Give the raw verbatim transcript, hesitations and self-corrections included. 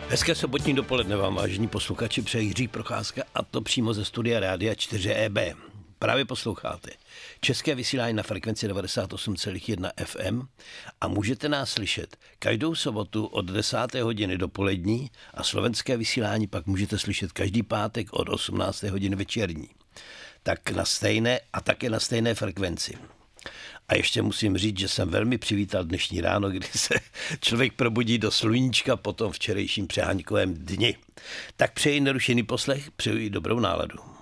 Hezké sobotní dopoledne vám, vážení posluchači, přeje Jiří Procházka, a to přímo ze studia Rádia čtyři E B. Právě posloucháte české vysílání na frekvenci devadesát osm celá jedna F M a můžete nás slyšet každou sobotu od desáté hodiny dopolední a slovenské vysílání pak můžete slyšet každý pátek od osmnácté hodiny večerní. Tak na stejné a také na stejné frekvenci. A ještě musím říct, že jsem velmi přivítal dnešní ráno, kdy se člověk probudí do sluníčka po tom včerejším přeháňkovém dni. Tak přeji nerušený poslech, přeji dobrou náladu.